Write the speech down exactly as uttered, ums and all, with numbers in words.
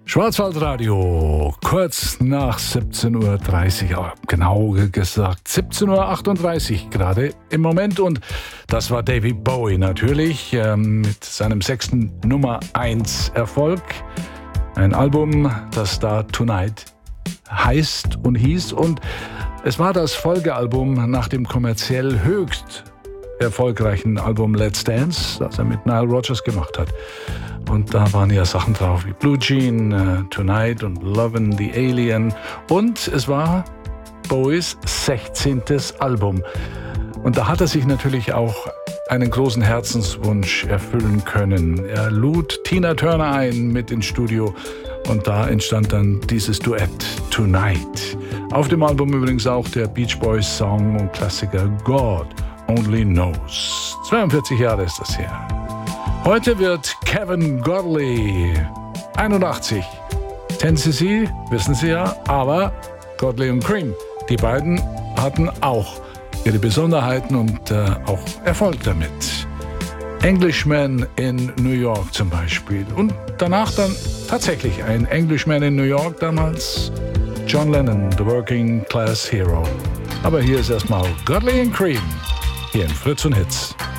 Schwarzwaldradio, kurz nach siebzehn Uhr dreißig, genau gesagt siebzehn Uhr achtunddreißig gerade im Moment. Und das war David Bowie natürlich äh, mit seinem sechsten Nummer eins Erfolg. Ein Album, das da Tonight heißt und hieß. Und es war das Folgealbum nach dem kommerziell höchst erfolgreichen Album Let's Dance, das er mit Nile Rodgers gemacht hat. Und da waren ja Sachen drauf wie Blue Jean, uh, Tonight und Lovin' the Alien. Und es war Bowies sechzehntes Album. Und da hat er sich natürlich auch einen großen Herzenswunsch erfüllen können. Er lud Tina Turner ein mit ins Studio und da entstand dann dieses Duett Tonight. Auf dem Album übrigens auch der Beach Boys Song und Klassiker God Only Knows. zweiundvierzig Jahre ist das her. Heute wird Kevin Godley einundachtzig. Kennen Sie sie? Wissen Sie ja. Aber Godley und Creme, die beiden hatten auch ihre Besonderheiten und äh, auch Erfolg damit. Englishman in New York zum Beispiel. Und danach dann tatsächlich ein Englishman in New York damals. John Lennon, The Working Class Hero. Aber hier ist erstmal Godley and Creme. Hier in Fritz und Hits.